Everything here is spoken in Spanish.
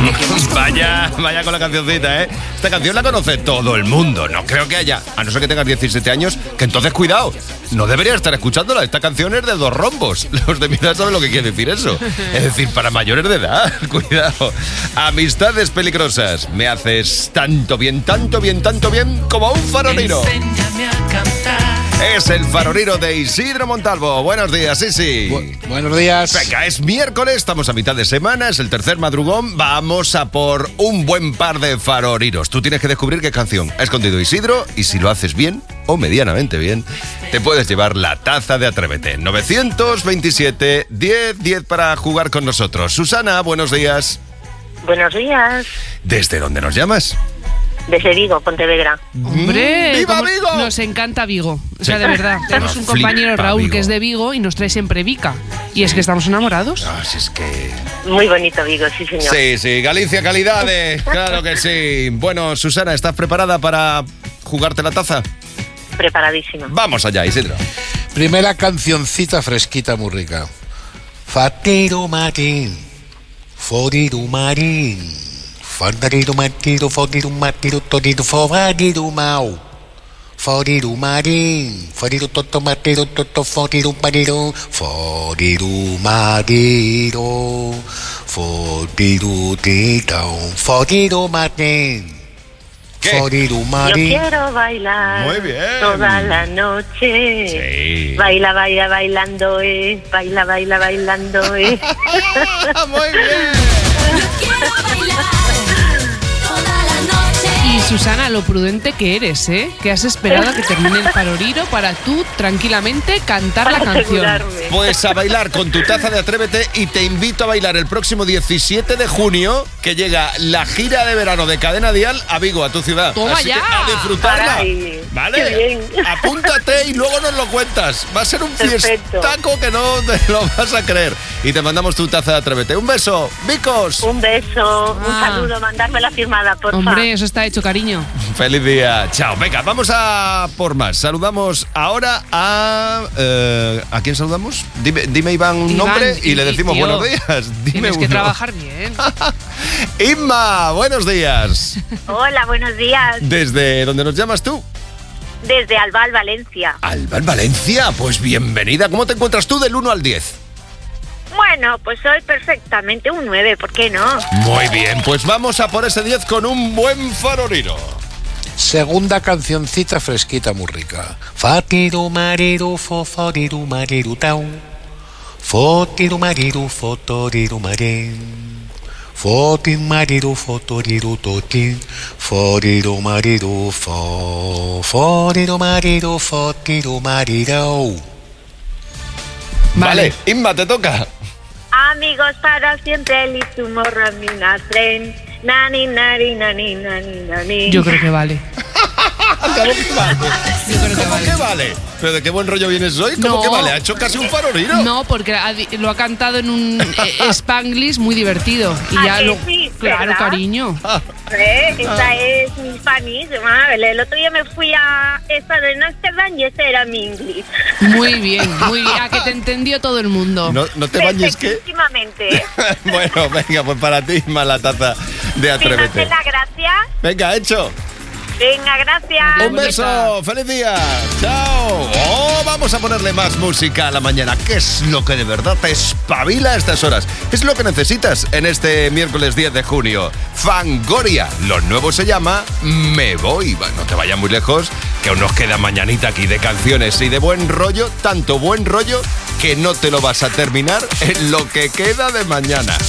Vaya con la cancioncita, ¿eh? Esta canción la conoce todo el mundo. No creo que haya, a no ser que tengas 17 años, que entonces cuidado. No deberías estar escuchándola. Esta canción es de Dos Rombos. Los de mi edad saben lo que quiere decir eso. Es decir, para mayores de edad. Cuidado. Amistades peligrosas. Me haces tanto bien como un farolero. Enséñame a cantar. Es el farolero de Isidro Montalvo. Buenos días, sí. Buenos días. Venga, es miércoles, estamos a mitad de semana, es el tercer madrugón. Vamos a por un buen par de faroliros. Tú tienes que descubrir qué canción ha escondido Isidro y si lo haces bien o medianamente bien, te puedes llevar la taza de Atrévete. 927 10 para jugar con nosotros. Susana, buenos días. Buenos días. ¿Desde dónde nos llamas? Desde Vigo, Pontevedra. Hombre, ¡Viva Vigo! Nos encanta Vigo. O sea, Sí. de verdad. Tenemos un compañero, Flipa Raúl, Vigo. que es de Vigo y nos trae siempre Vica. Y es que estamos enamorados. Ah, si es que... Muy bonito Vigo, sí señor. Sí, Galicia calidades, claro que sí. Bueno, Susana, ¿estás preparada para jugarte la taza? Preparadísima. Vamos allá, Isidro. Primera cancioncita fresquita, muy rica. Fatero marín, foriru marín, fandariru matiru, foriru matiru, toriru foriru mau. Foriru marín, foriru toto matiru, toto foriru mariru, foriru mariru, foriru titau, foriru marín. ¿Qué? Foriru Yo marín. quiero bailar Muy bien. toda la noche. Sí. Baila, bailando, baila, bailando, Muy bien. Quiero bailar toda la noche. Y Susana, lo prudente que eres, ¿eh? Que has esperado a que termine el farolero para tú tranquilamente cantar la para canción. asegurarme. Pues a bailar con tu taza de Atrévete y te invito a bailar el próximo 17 de junio que llega la gira de verano de Cadena Dial a Vigo, a tu ciudad. ¡Toma Así ya! que a disfrutarla. Caray, ¿Vale? qué bien. Apúntate y luego nos lo cuentas. Va a ser un Perfecto. fiestaco que no te lo vas a creer. Y te mandamos tu taza de Atrévete. Un beso, Vicos. Un beso, un Ah. saludo, mandarme firmada, por favor. Hombre, eso está hecho, cariño. Feliz día. Chao. Venga, vamos a por más. Saludamos ahora a... ¿A quién saludamos? Dime Iván, un Iván, nombre y le decimos tío, buenos días. Dime Tienes que uno. trabajar bien. Inma, buenos días. Hola, buenos días. ¿Desde dónde nos llamas tú? Desde Albal, Valencia. Alba, en Valencia. Pues bienvenida. ¿Cómo te encuentras tú del 1 al 10? Bueno, pues soy perfectamente un 9, ¿por qué no? Muy bien, pues vamos a por ese 10 con un buen farolero. Segunda cancioncita fresquita, muy rica. Fatiru mariru fo foriru mariru tau. Fotiru mariru fotoriru marin. Fotiru mariru fotoriru totin. Foriru mariru fo. Foriru mariru fotiru marirau. Vale, Inma, te toca. Amigos para siempre, el tomorrow me not friend. Nani, nani, nani, nani, nani. Yo creo que vale. ¿Cómo que vale? Yo creo que ¿Cómo vale. que vale? ¿Pero de qué buen rollo vienes hoy? ¿Cómo No. que vale? Ha hecho casi un farolero. No, porque lo ha cantado en un Spanglish muy divertido. Y ¿A ya que lo. sí? Claro, ¿Verdad? cariño. Esa es mi hispanisma. El otro día me fui a esta de Amsterdam y ese era mi inglés. Muy bien, muy bien. A que te entendió todo el mundo. No te bañes, ¿qué? Perfectísimamente. Bueno, venga, pues para ti, Inma, la taza de Sin Atrévete. hacer la gracia. Venga, hecho. Venga, gracias. Un beso, feliz día. Chao. Oh, vamos a ponerle más música a la mañana. ¿Qué es lo que de verdad te espabila a estas horas? Es lo que necesitas en este miércoles 10 de junio. Fangoria. Lo nuevo se llama Me Voy. No te vayas muy lejos, que aún nos queda mañanita aquí de canciones y de buen rollo. Tanto buen rollo que no te lo vas a terminar en lo que queda de mañana.